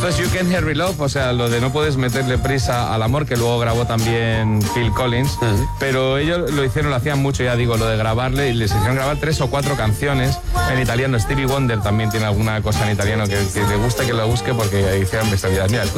es You Can't Hurry Love, o sea, lo de no puedes meterle prisa al amor, que luego grabó también Phil Collins, pero ellos lo hacían mucho, ya digo, lo de grabarle, y les hicieron grabar 3 o 4 canciones en italiano. Stevie Wonder también tiene alguna cosa en italiano que te gusta que lo busque, porque hicieron bestialidades. Mira, escucha.